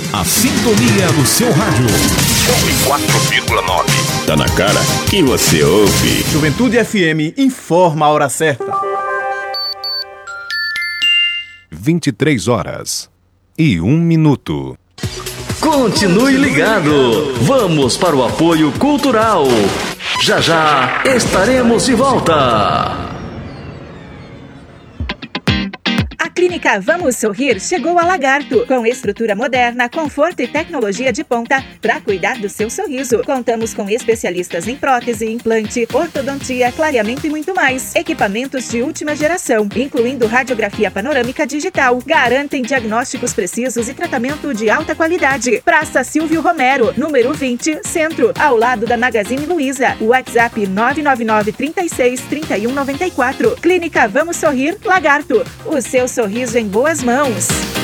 A sintonia do seu rádio. 104,9. Tá na cara que você ouve. Juventude FM informa a hora certa. 23h01. Continue ligado. Vamos para o apoio cultural. Já já estaremos de volta. A Clínica Vamos Sorrir chegou a Lagarto, com estrutura moderna, conforto e tecnologia de ponta para cuidar do seu sorriso. Contamos com especialistas em prótese, implante, ortodontia, clareamento e muito mais. Equipamentos de última geração, incluindo radiografia panorâmica digital. Garantem diagnósticos precisos e tratamento de alta qualidade. Praça Silvio Romero, número 20, Centro, ao lado da Magazine Luiza. WhatsApp 999 36 31 94. Clínica Vamos Sorrir, Lagarto. O seu sorriso em boas mãos.